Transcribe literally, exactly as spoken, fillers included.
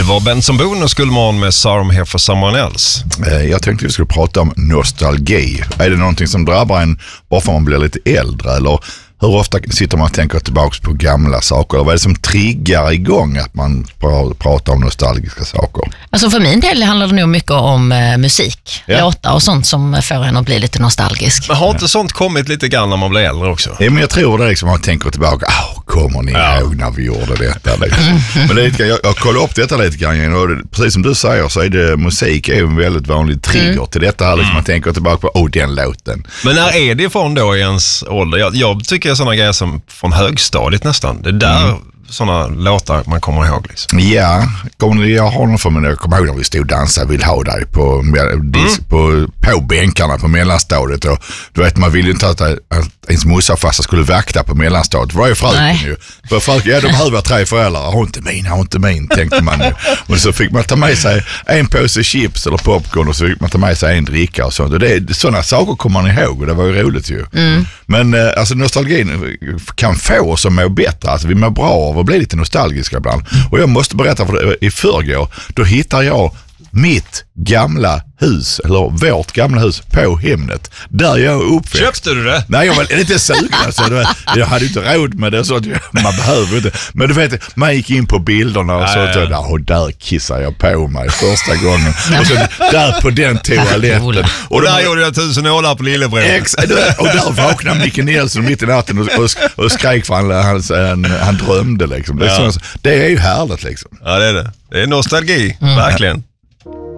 var Benson Boone och Skullman med Sorry I'm Here For Someone Else. Jag tänkte vi skulle prata om nostalgi. Är det någonting som drabbar en bara för man blir lite äldre? Eller hur ofta sitter man och tänker tillbaka på gamla saker? Eller vad är det som triggar igång att man pratar om nostalgiska saker? Alltså för min del handlar det nog mycket om eh, musik, ja. låtar och sånt som får en att bli lite nostalgisk. Men har inte sånt kommit lite grann när man blir äldre också? Ja, men jag tror det liksom, man tänker tillbaka, åh, kommer ni ja. ihåg när vi gjorde detta? Liksom. Men det är lite, jag, jag kollar upp detta lite grann och det, precis som du säger så är det, musik är en väldigt vanlig trigger mm. till detta här, liksom, man tänker tillbaka på, åh, den låten. Men när är det ifrån då i ens ålder? Jag, jag tycker sådana grejer som från högstadiet nästan, det där mm. sådana låtar man kommer ihåg liksom. Ja, kommer, jag har någon för mig, jag kommer ihåg när vi stod och dansade Vill ha dig på, mm. på, på bänkarna på mellanstadiet och du vet, man ville inte att, att ens morsa och farsa skulle vakta på mellanstadiet. Det var ju fröken ju. För fröken, ja, de behöver tre föräldrar. Har inte min, har inte min, tänkte man ju. Och så fick man ta med sig en påse chips eller popcorn och så fick man ta med sig en dricka och sånt. Och det, sådana saker kommer man ihåg och det var ju roligt ju. Mm. Men alltså nostalgin kan få oss att må bättre. Alltså vi mår bra av att bli lite nostalgiska ibland. Och jag måste berätta för det, i förrgår, då hittar jag mitt gamla hus, eller vårt gamla hus på Hemnet, där jag är uppväxt. Köpte du det? Nej, jag var inte sugen. Alltså, jag hade inte råd med det, så att man behöver inte. Men du vet, man gick in på bilderna och så, ja, ja. och där kissade jag på mig första gången. Och så där på den toaletten. Och, och där gjorde jag tusen ålar på lillebror. Exakt, och där vaknade Micke Nilsson mitt i natten och, och, och skrek för han, han, han, han drömde liksom. Det är, ja. så, det är ju härligt liksom. Ja, det är det. Det är nostalgi, mm. verkligen.